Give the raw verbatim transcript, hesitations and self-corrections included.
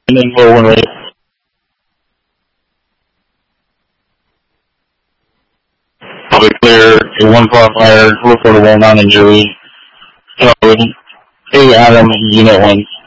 info one rate. Probably clear a one car fire, report a well nine injury. Code eight Adam, unit one.